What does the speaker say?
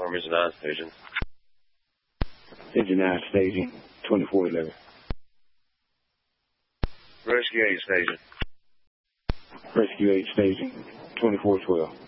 Engine 9 staging. Engine 9 staging, 2411. Rescue 8 staging. Rescue 8 staging, 2412.